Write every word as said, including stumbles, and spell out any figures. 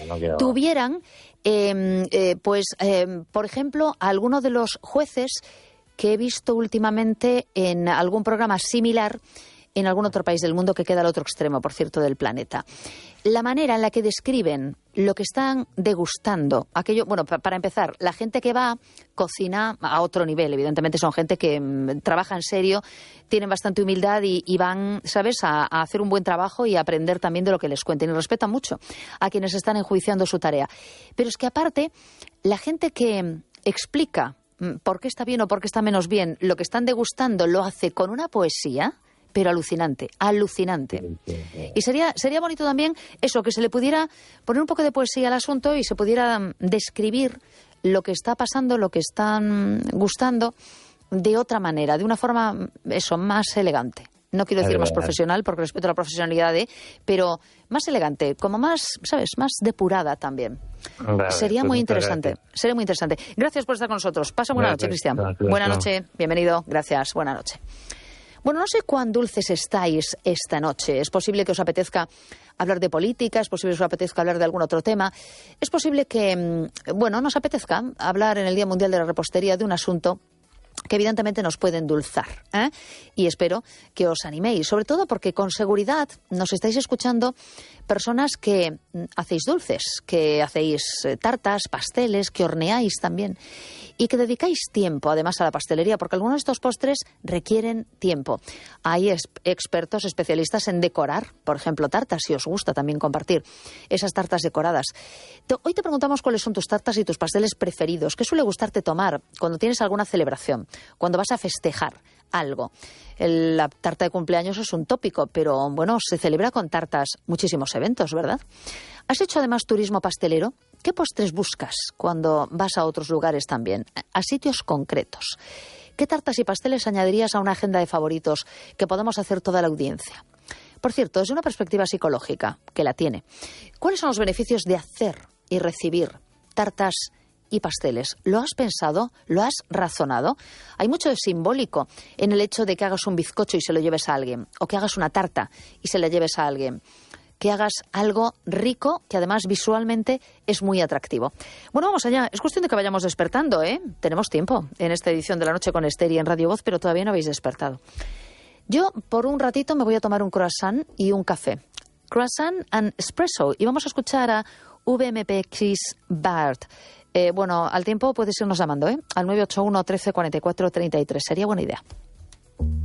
no quiero... tuvieran, eh, eh, pues, eh, por ejemplo, a alguno de los jueces que he visto últimamente en algún programa similar en algún otro país del mundo que queda al otro extremo, por cierto, del planeta. La manera en la que describen lo que están degustando, aquello, bueno, pa para empezar, la gente que va cocina a otro nivel, evidentemente son gente que mmm, trabaja en serio, tienen bastante humildad y, y van, ¿sabes?, a, a hacer un buen trabajo y a aprender también de lo que les cuenten, y respetan mucho a quienes están enjuiciando su tarea. Pero es que aparte, la gente que explica por qué está bien o por qué está menos bien lo que están degustando lo hace con una poesía, pero alucinante, alucinante. Y sería, sería bonito también eso, que se le pudiera poner un poco de poesía al asunto y se pudiera describir lo que está pasando, lo que están gustando de otra manera, de una forma, eso, más elegante. No quiero decir más profesional, porque respeto la profesionalidad de, pero más elegante, como más, ¿sabes?, más depurada también. Vale, sería pues muy interesante, gracias. sería muy interesante. Gracias por estar con nosotros. Pasa buena gracias, noche, Cristian. Gracias, buena noche, bienvenido, gracias, buena noche. Bueno, no sé cuán dulces estáis esta noche. Es posible que os apetezca hablar de política, es posible que os apetezca hablar de algún otro tema. Es posible que, bueno, nos apetezca hablar en el Día Mundial de la Repostería de un asunto que evidentemente nos puede endulzar, ¿eh? Y espero que os animéis, sobre todo porque con seguridad nos estáis escuchando personas que hacéis dulces, que hacéis tartas, pasteles, que horneáis también y que dedicáis tiempo además a la pastelería, porque algunos de estos postres requieren tiempo. Hay expertos, especialistas en decorar, por ejemplo, tartas, si os gusta también compartir esas tartas decoradas. Hoy te preguntamos cuáles son tus tartas y tus pasteles preferidos. ¿Qué suele gustarte tomar cuando tienes alguna celebración, cuando vas a festejar algo? El, la tarta de cumpleaños es un tópico, pero bueno, se celebra con tartas muchísimos eventos, ¿verdad? ¿Has hecho además turismo pastelero? ¿Qué postres buscas cuando vas a otros lugares también? A sitios concretos. ¿Qué tartas y pasteles añadirías a una agenda de favoritos que podamos hacer toda la audiencia? Por cierto, desde una perspectiva psicológica, que la tiene, ¿cuáles son los beneficios de hacer y recibir tartas y pasteles? ¿Lo has pensado? ¿Lo has razonado? Hay mucho de simbólico en el hecho de que hagas un bizcocho y se lo lleves a alguien, o que hagas una tarta y se la lleves a alguien, que hagas algo rico que además visualmente es muy atractivo. Bueno, vamos allá. Es cuestión de que vayamos despertando, ¿eh? Tenemos tiempo en esta edición de La Noche con Esther y en Radio Voz, pero todavía no habéis despertado. Yo, por un ratito, me voy a tomar un croissant y un café. Croissant and espresso. Y vamos a escuchar a V M P X Bard. Eh, bueno, al tiempo puedes irnos llamando, ¿eh? Al nueve ocho uno, trece, cuarenta y cuatro, treinta y tres. Sería buena idea.